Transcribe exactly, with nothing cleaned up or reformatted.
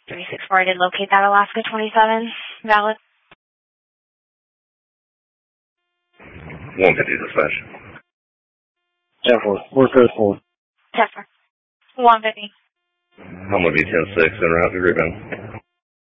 three six four, I did locate that Alaska twenty-seven. Valid. one fifty dispatch. ten four. Where's code four? ten four. one fifty. I'm going to be ten six and route to rebound.